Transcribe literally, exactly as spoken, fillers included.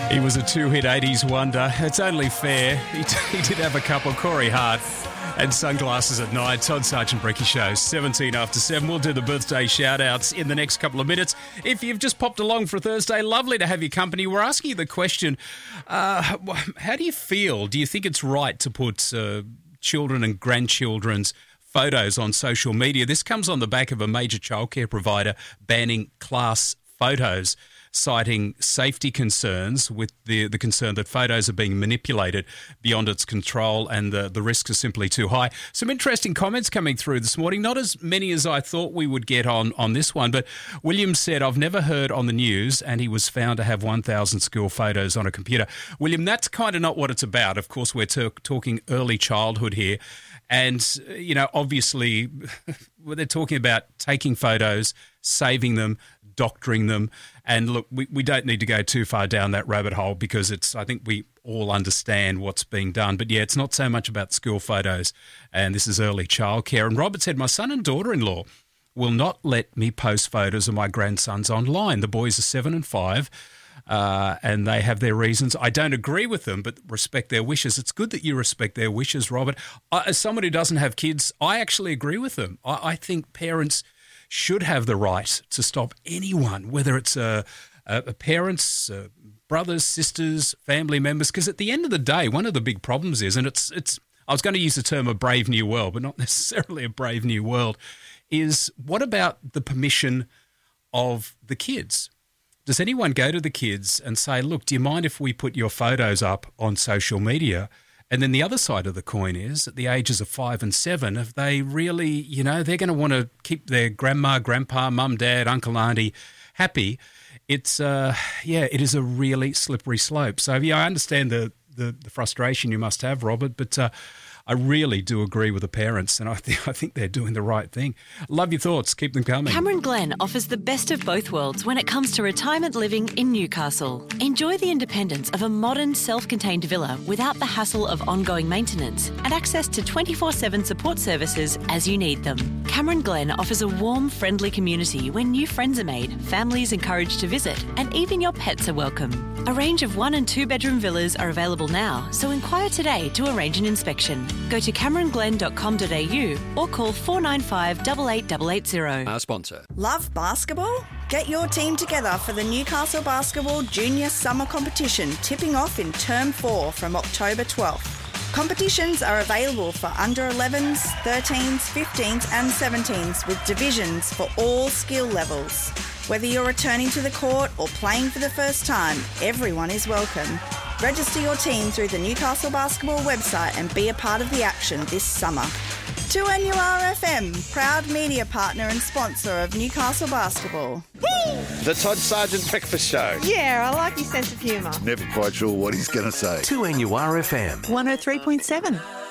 He was a two-hit eighties wonder. It's only fair. He, he did have a couple. Corey Hart and Sunglasses at Night. Todd Sargent Bricky Show, seventeen after seven. We'll do the birthday shout-outs in the next couple of minutes. If you've just popped along for a Thursday, lovely to have your company. We're asking you the question, uh, how do you feel? Do you think it's right to put uh, children and grandchildren's photos on social media? This comes on the back of a major childcare provider banning class photos, citing safety concerns with the, the concern that photos are being manipulated beyond its control and the, the risks are simply too high. Some interesting comments coming through this morning. Not as many as I thought we would get on, on this one, but William said, I've never heard on the news, and he was found to have one thousand school photos on a computer. William, that's kind of not what it's about. Of course, we're t- talking early childhood here. And, you know, obviously, they're talking about taking photos, saving them, doctoring them. And look, we, we don't need to go too far down that rabbit hole because it's, I think we all understand what's being done. But yeah, it's not so much about school photos. And this is early childcare. And Robert said, my son and daughter-in-law will not let me post photos of my grandsons online. The boys are seven and five. Uh, and they have their reasons. I don't agree with them, but respect their wishes. It's good that you respect their wishes, Robert. I, as someone who doesn't have kids, I actually agree with them. I, I think parents should have the right to stop anyone, whether it's a, a, a parents, uh, brothers, sisters, family members, because at the end of the day, one of the big problems is, and it's it's. I was going to use the term a brave new world, but not necessarily a brave new world, is what about the permission of the kids? Does anyone go to the kids and say, look, do you mind if we put your photos up on social media? And then the other side of the coin is, at the ages of five and seven, if they really, you know, they're going to want to keep their grandma, grandpa, mum, dad, uncle, auntie happy, it's, uh, yeah, it is a really slippery slope. So, yeah, I understand the, the, the frustration you must have, Robert, but uh, I really do agree with the parents, and I, th- I think they're doing the right thing. Love your thoughts. Keep them coming. Cameron Glen offers the best of both worlds when it comes to retirement living in Newcastle. Enjoy the independence of a modern, self-contained villa without the hassle of ongoing maintenance and access to twenty-four seven support services as you need them. Cameron Glen offers a warm, friendly community where new friends are made, families encouraged to visit, and even your pets are welcome. A range of one and two bedroom villas are available now, so inquire today to arrange an inspection. Go to cameron glen dot com dot a u or call four nine five, eight eight eight eight zero. Our sponsor. Love basketball? Get your team together for the Newcastle Basketball Junior Summer Competition, tipping off in Term four from October twelfth. Competitions are available for under elevens, thirteens, fifteens and seventeens with divisions for all skill levels. Whether you're returning to the court or playing for the first time, everyone is welcome. Register your team through the Newcastle Basketball website and be a part of the action this summer. two N U R F M, proud media partner and sponsor of Newcastle Basketball. The Todd Sargent Breakfast Show. Yeah, I like his sense of humour. Never quite sure what he's going to say. two N U R F M. one oh three point seven.